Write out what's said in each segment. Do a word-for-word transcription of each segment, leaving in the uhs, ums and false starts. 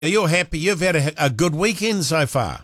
You're happy. You've had a, a good weekend so far.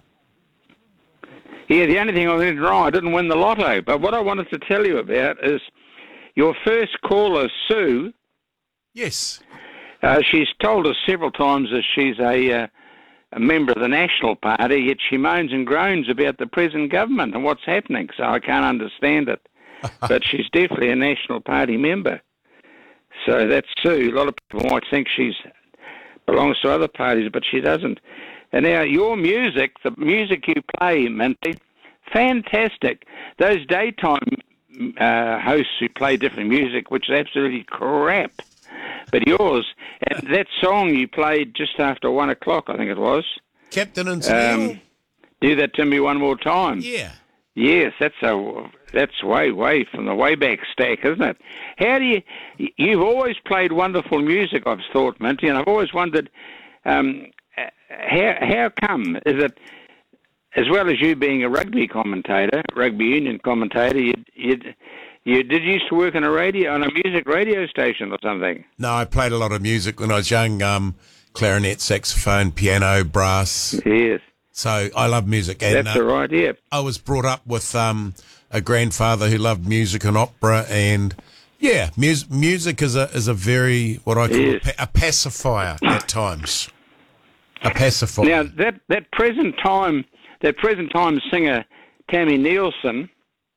Yeah, the only thing I did wrong, I didn't win the lotto. But what I wanted to tell you about is your first caller, Sue. Yes. Uh, she's told us several times that she's a, uh, a member of the National Party, yet she moans and groans about the present government and what's happening, so I can't understand it. But she's definitely a National Party member. So that's Sue. A lot of people might think she's belongs to other parties, but she doesn't. And now your music, the music you play, Minty, fantastic. Those daytime uh, hosts who play different music, which is absolutely crap. But yours, and that song you played just after one o'clock, I think it was. Captain and Snail? Um, do that to me one more time. Yeah. Yes, that's a that's way way from the way back stack, isn't it? How do you? You've always played wonderful music, I've thought, Minty, and I've always wondered um, how how come is it, as well as you being a rugby commentator, rugby union commentator, you you you did you used to work on a radio on a music radio station or something? No, I played a lot of music when I was young. Um, clarinet, saxophone, piano, brass. Yes. So I love music. And, That's uh, right, yeah. I was brought up with um, a grandfather who loved music and opera, and yeah, mus- music is a is a very what I call yes. a, pa- a pacifier at times. A pacifier. Now that that present time that present time singer Tammy Nielsen,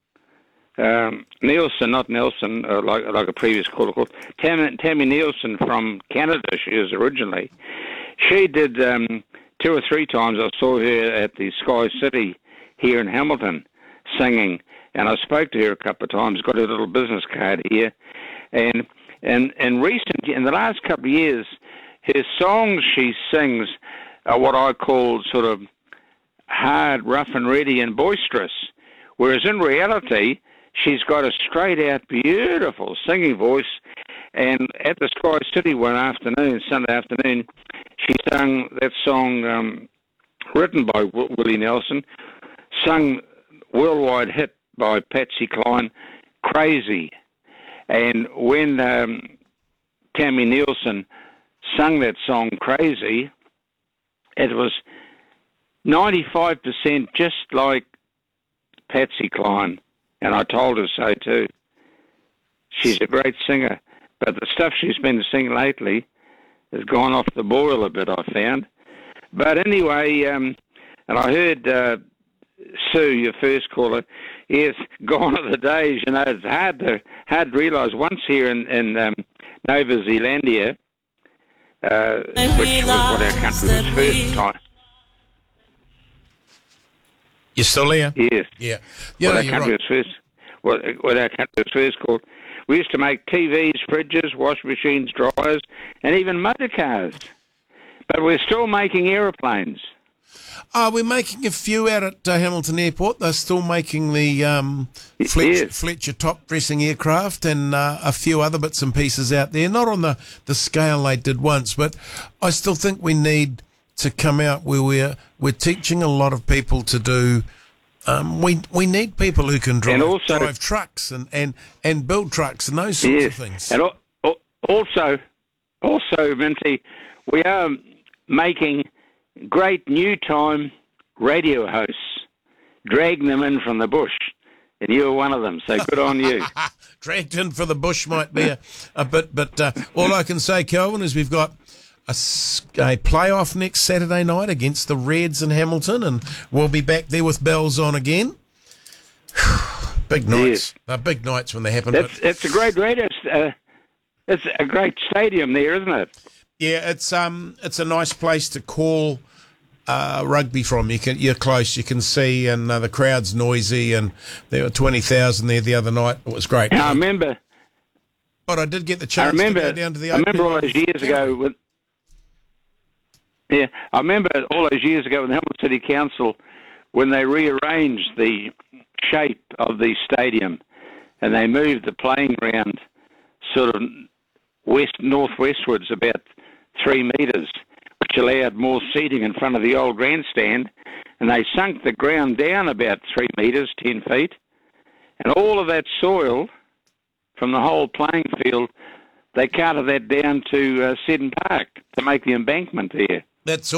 um, Nielsen, not Nelson, uh, like like a previous caller called Tammy, Tammy Nielsen from Canada. She is originally. She did. Um, Two or three times I saw her at the Sky City here in Hamilton singing, and I spoke to her a couple of times, got her little business card here. And and and recent, in the last couple of years, her songs she sings are what I call sort of hard, rough and ready and boisterous, whereas in reality, she's got a straight-out, beautiful singing voice. And at the Sky City one afternoon, Sunday afternoon, she sang that song um, written by w- Willie Nelson, sung worldwide hit by Patsy Cline, Crazy. And when um, Tammy Nielsen sung that song, Crazy, it was ninety-five percent just like Patsy Cline. And I told her so too. She's a great singer. But the stuff she's been singing lately has gone off the boil a bit, I found. But anyway, um, and I heard uh, Sue, your first caller, yes, gone are the days. You know, it's hard to hard to realise. Once here in, in um, Nova Zealandia, uh, which was what our country was first time. You still there? Yes. Yeah. Yeah, what no, our you're country right. was first. What, what our country was first called. We used to make T Vs, fridges, washing machines, dryers, and even motor cars. But we're still making aeroplanes. Oh, we're making a few out at uh, Hamilton Airport. They're still making the um, Fletcher, yes. Fletcher top-dressing aircraft and uh, a few other bits and pieces out there. Not on the, the scale they did once, but I still think we need to come out where we're, we're teaching a lot of people to do... Um, we we need people who can drive, and also, drive trucks and, and, and build trucks and those sorts yes. of things. And al- also, also, Minty, we are making great new time radio hosts, dragging them in from the bush, and you're one of them, so good on you. Dragged in for the bush might be a, a bit, but uh, all I can say, Kelvin, is we've got A, a playoff next Saturday night against the Reds in Hamilton, and we'll be back there with bells on again. Big nights. Yes. They're big nights when they happen. That's, but it's a great radio. Uh, it's a great stadium there, isn't it? yeah, it's um, it's a nice place to call uh, rugby from. You can, you're close. You can see, and uh, the crowd's noisy, and there were twenty thousand there the other night. It was great. And I remember. But I did get the I chance remember. to go down to the. I remember all opening those years ago when. Yeah, I remember all those years ago in the Hamilton City Council when they rearranged the shape of the stadium and they moved the playing ground sort of west northwestwards about three metres, which allowed more seating in front of the old grandstand, and they sunk the ground down about three metres, ten feet, and all of that soil from the whole playing field, they carted that down to uh, Seddon Park to make the embankment there. That's